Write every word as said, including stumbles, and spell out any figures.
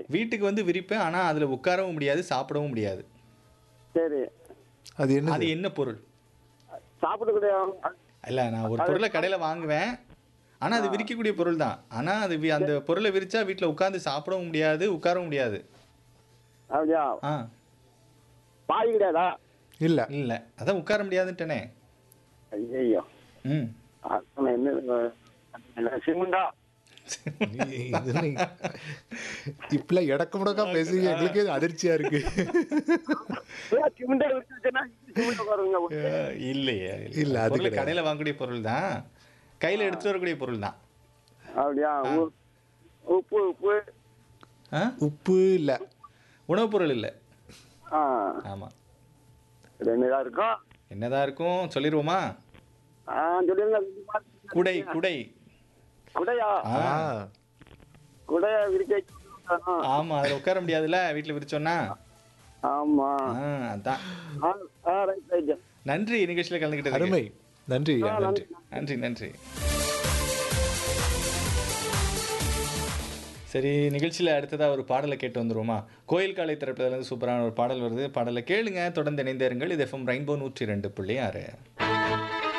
வீட்டுக்கு வந்து விரிப்பேன். ஆனா அதுல உட்காரவும் முடியாது, சாப்பிடவும் முடியாது. சரி. அது என்னது? அது என்ன பொருள்? சாப்பிடக்கூடிய இல்ல நான் ஒரு பொருள கடையில வாங்குவேன். ஆனா அது விரிக்கக்கூடிய பொருள் தான். ஆனா அது வி அந்த பொருள விரிச்சா வீட்ல உட்கார்ந்து சாப்பிடவும் முடியாது, உட்காரவும் முடியாது. அப்படியா? ஆ. பாய் கிடையாதா? இல்ல. இல்ல. அதான் உட்கார முடியாதுன்ட்டேனே. ஐயையோ! ம். அதான் என்ன என்ன சிமெண்டா? நீ- இது நீ- இப்பெல்லாம் எடக்கு முடக்கா பேசுறீங்க, எங்களுக்கே இது அதிர்ச்சியா இருக்கு. ஏன் சிமெண்டா விரிச்சுச்சுன்னா சிமெண்ட் உட்காருங்க. அஹ், இல்லையே. இல்ல, அது பொருள் கிடையாது. கடையில வாங்கக்கூடிய பொருள் தான். கையில எடுத்துட்டு வரக்கூடிய பொருள் தான். அப்படியா? உ- உப்பு உப்பு. ஆ? உப்பு இல்ல. உணவுப் பொருள் இல்ல. ஆ, ஆமா. ரெண்டு தான் இருக்கும். என்னதான் இருக்கும் சொல்லிருவோமா? ஆ, சொல்லுங்க. குடை, குடை. குடையா? ஆ. ஆ. குடையா விரிக்க வைக்க- ஆமா, அதுல உட்கார முடியாதுல்ல வீட்ல விரிச்சோன்னா. ஆமா. ஆ, அதான். ஆ, ஆ, ரைட் ரைட். நன்றி நிகழ்ச்சியில கலந்துக்கிட்டதுக்கு. அருமை. நன்றி ஐயா, ஆ, நன்றி. நன்றி நன்றி. சரி, நிகழ்ச்சியில் அடுத்ததாக ஒரு பாடலை கேட்டு வந்துருவோமா? கோயில் காலை திரைப்படத்துலேருந்து சூப்பரான ஒரு பாடல் வருது. பாடலை கேளுங்க, தொடர்ந்து இணைந்தேருங்கள். இது எஃப்எம் ரெயின்போ நூற்றி ரெண்டு புள்ளி ஆறு.